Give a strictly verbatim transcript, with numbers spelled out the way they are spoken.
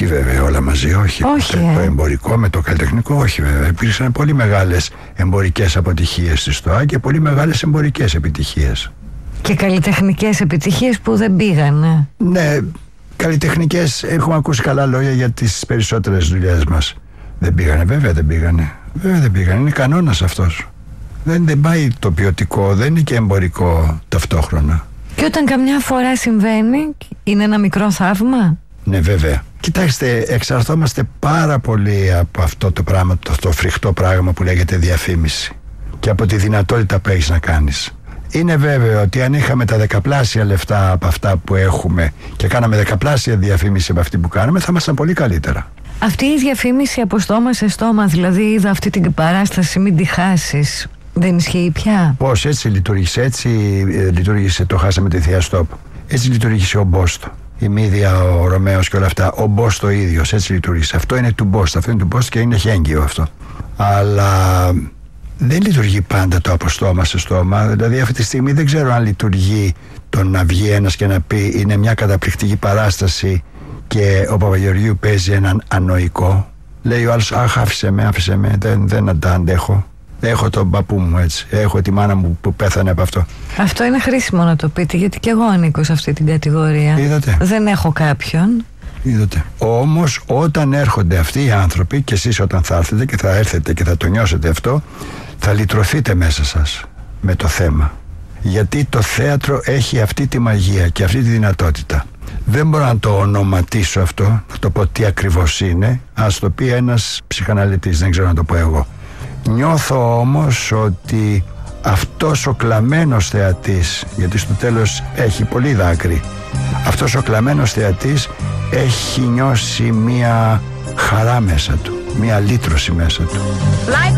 Τι βέβαια, όλα μαζί, όχι. Όχι, το, ε. το εμπορικό με το καλλιτεχνικό, όχι βέβαια. Υπήρξαν πολύ μεγάλες εμπορικές αποτυχίες στη ΣΤΟΑ και πολύ μεγάλες εμπορικές επιτυχίες. Και καλλιτεχνικές επιτυχίες που δεν πήγανε. Ναι, καλλιτεχνικές, έχουμε ακούσει καλά λόγια για τις περισσότερες δουλειές μας. Δεν πήγανε, βέβαια δεν πήγανε. Βέβαια δεν πήγανε, είναι κανόνας αυτός. Δεν, δεν πάει το ποιοτικό, δεν είναι και εμπορικό ταυτόχρονα. Και όταν καμιά φορά συμβαίνει, είναι ένα μικρό θαύμα. Ναι, βέβαια. Κοιτάξτε, εξαρτώμαστε πάρα πολύ από αυτό το πράγμα, το, το φρικτό πράγμα που λέγεται διαφήμιση και από τη δυνατότητα που έχεις να κάνεις. Είναι βέβαιο ότι αν είχαμε τα δεκαπλάσια λεφτά από αυτά που έχουμε και κάναμε δεκαπλάσια διαφήμιση από αυτή που κάναμε, θα ήμασταν πολύ καλύτερα. Αυτή η διαφήμιση από στόμα σε στόμα, δηλαδή είδα αυτή την παράσταση, μην τη χάσεις, δεν ισχύει πια? Πώς, έτσι λειτουργήσε, έτσι ε, λειτουργήσε το Χάσαμε τη Θεία Στόπ. Έτσι λειτουργήσε ο Μπόστο. Η Μύδια, ο Ρωμαίος και όλα αυτά. Ο Μπόστο ίδιος, έτσι λειτουργήσε. Αυτό είναι του Μπόστο, αυτό είναι του Μπόστο και είναι χέγγιο αυτό. Αλλά δεν λειτουργεί πάντα το από στόμα σε στόμα. Δηλαδή αυτή τη στιγμή δεν ξέρω αν λειτουργεί το να βγει ένας και να πει είναι μια καταπληκτική παράσταση και ο Παπαγεωργίου παίζει έναν ανοϊκό. Λέει ο άλλος, αχ, άφησε με, άφησε με, δεν, δεν τα αντέχω. Έχω τον παππού μου έτσι, έχω τη μάνα μου που πέθανε από αυτό. Αυτό είναι χρήσιμο να το πείτε, γιατί και εγώ ανήκω σε αυτή την κατηγορία. Είδατε. Δεν έχω κάποιον. Είδατε. Όμως όταν έρχονται αυτοί οι άνθρωποι και εσείς όταν θα έρθετε και θα έρθετε και θα το νιώσετε αυτό, θα λυτρωθείτε μέσα σας με το θέμα. Γιατί το θέατρο έχει αυτή τη μαγεία και αυτή τη δυνατότητα. Δεν μπορώ να το ονοματίσω αυτό, να το πω τι ακριβώς είναι, ας το πει ένας ψυχαναλυτής, δεν ξέρω να το πω εγώ. Νιώθω όμως ότι αυτός ο κλαμμένος θεατής, γιατί στο τέλος έχει πολύ δάκρυ, αυτός ο κλαμμένος θεατής έχει νιώσει μία χαρά μέσα του, μία λύτρωση μέσα του.